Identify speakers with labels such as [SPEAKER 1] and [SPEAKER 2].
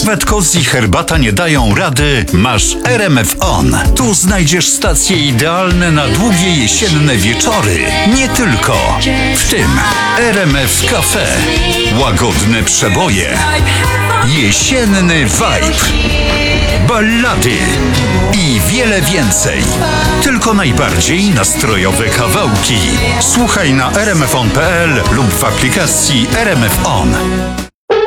[SPEAKER 1] Wetkos i herbata nie dają rady, masz RMF On. Tu znajdziesz stacje idealne na długie jesienne wieczory. Nie tylko. W tym RMF Cafe. Łagodne przeboje. Jesienny vibe. Ballady i wiele więcej. Tylko najbardziej nastrojowe kawałki. Słuchaj na rmfon.pl lub w aplikacji RMF On.